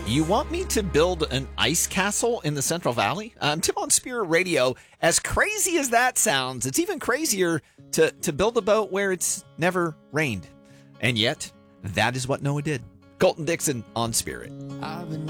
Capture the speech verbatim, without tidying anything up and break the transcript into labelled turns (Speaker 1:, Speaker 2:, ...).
Speaker 1: You want me to build an ice castle in the Central Valley? I'm Tim on Spirit Radio. As crazy as that sounds, it's even crazier to, to build a boat where it's never rained. And yet, that is what Noah did. Colton Dixon on Spirit.